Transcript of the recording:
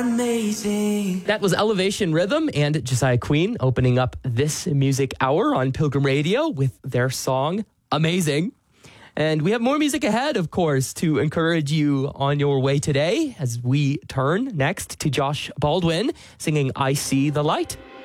Amazing. That was Elevation Rhythm and Josiah Queen opening up this music hour on Pilgrim Radio with their song Amazing. And we have more music ahead, of course, to encourage you on your way today as we turn next to Josh Baldwin singing I See the Light.